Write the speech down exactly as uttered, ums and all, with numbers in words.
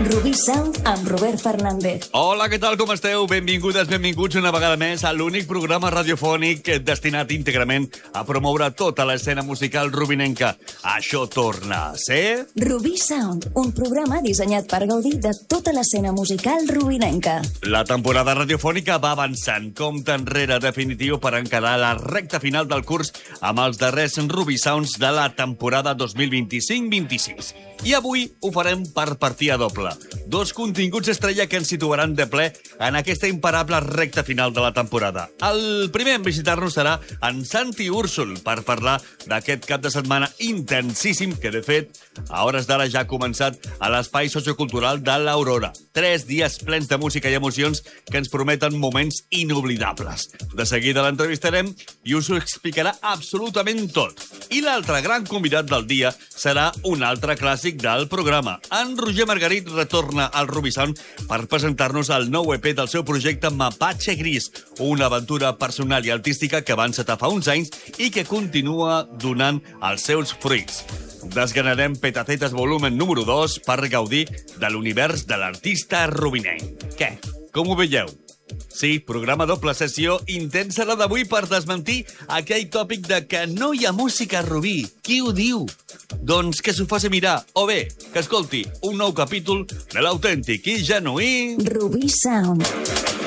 Rubí Sound amb Robert Fernández. Hola, què tal, com esteu? Benvingudes, benvinguts una vegada més a l'únic programa radiofònic destinat íntegrament a promoure tota l'escena musical rubinenca. Això torna a ser... Rubí Sound, un programa dissenyat per gaudir de tota l'escena musical rubinenca. La temporada radiofònica va avançant, compte enrere definitiu per encarar la recta final del curs amb els darrers Rubí Sounds de la temporada dos mil vint-i-cinc vint-i-sis. I avui ho farem per partida doble. Dos continguts estrella que ens situaran de ple en aquesta imparable recta final de la temporada. El primer en visitar-nos serà en Santi Úrsul per parlar d'aquest cap de setmana intensíssim que, de fet, a hores d'ara ja ha començat a l'espai sociocultural de l'Aurora. Tres dies plens de música i emocions que ens prometen moments inoblidables. De seguida l'entrevistarem i us ho explicarà absolutament tot. I l'altre gran convidat del dia serà un altre clàssic del programa. En Roger Margarit retorna al Rubí Sound per presentar-nos el nou E P del seu projecte Mapache Gris, una aventura personal i artística que va encetar fa uns anys i que continua donant els seus fruits. Desgranarem Petacetes volumen número dos per gaudir de l'univers de l'artista rubinenc. Què? Com ho veieu? Sí, programa doble, sessió intensa la d'avui per desmentir aquell tòpic de que no hi ha música rubí. Qui ho diu? Doncs que s'ho faci mirar, o bé, que escolti un nou capítol de l'autèntic i genuí... Rubí Sound.